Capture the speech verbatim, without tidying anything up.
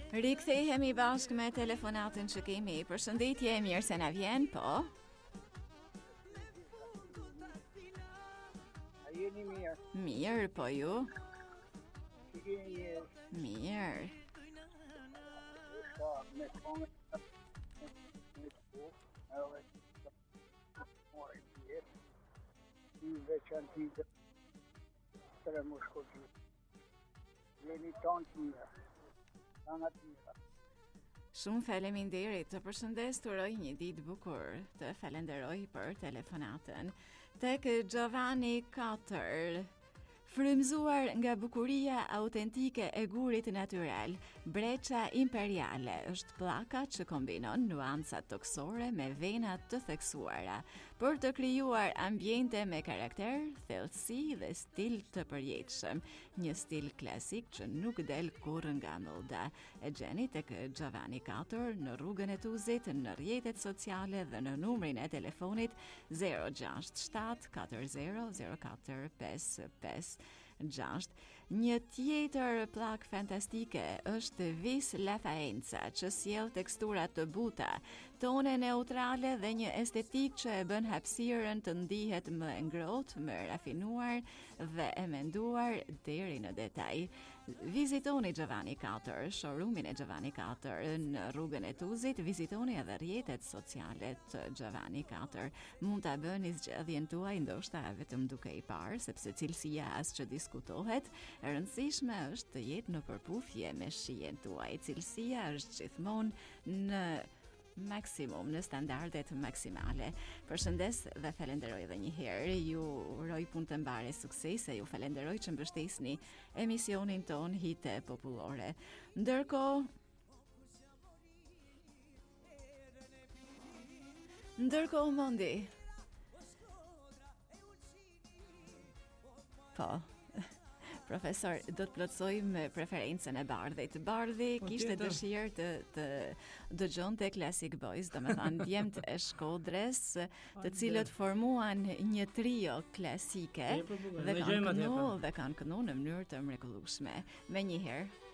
Rikthehemi bashkë me telefonatën që kemi. Përshëndetje, mirë se na vjen, po. A jeni mirë? Mirë, po ju? Si jeni mirë? Mirë. Shka me kongë me të edhe mori pjesë i veçanti të tre mushkoti. Jeni tonë të mirë. Tanë të mirë. Shumë faleminderit, të përshëndes, të uroj një ditë bukur, të falenderoj për telefonatën. Tek Giovanni katër, frymzuar nga bukuria autentike e gurit natyral, Breça Imperiale është pllaka që kombinon nuancat toksore me vena të theksuara për të krijuar ambiente me karakter, thellësi dhe stil të përjetshëm, një stil klasik që nuk del kurrë nga moda. E gjeni tek Giovanni katër në rrugën e Tuzit, në rrjetet sociale dhe në numrin e telefonit zero gjasht shtat katër zero zero katër pesë pesë gjasht. Një tjetër plak fantastike është Vis La Faenza, që sjell tekstura të buta, tone neutrale dhe një estetik që e bën hapësirën të ndihet më ngrohtë, më rafinuar dhe e menduar deri në detaj. Vizitoni Giovanni katër, showroomin e Giovanni katër në rrugën e Tuzit, vizitoni edhe rrjetet sociale të Giovanni katër. Mund ta bëni zgjedhjen tuaj ndoshta vetëm duke i parë, sepse cilësia as që diskutohet, e rëndësishme është të jetë në përputhje me shijen tuaj. Cilësia është gjithmonë në maksimum, në standardet maksimale. Përshëndes dhe falenderoj edhe një herë, ju uroj punë të mbare suksese, ju falenderoj që mbështesni emisionin ton Hite Popullore. Ndërkohë, ndërkohë Mondi. Po. Profesor, do të plotësojmë preferencën e Bardhit. Bardhi Po, kishte tjetër. dëshirë të, të dëgjonte Classic Boys, domethënë djemt e Shkodrës, të cilët formuan një trio klasike E, po, po, dhe ne kanë gjejmë atje, kënu po. dhe kanë kënu në mënyrë të mrekullueshme. Menjëherë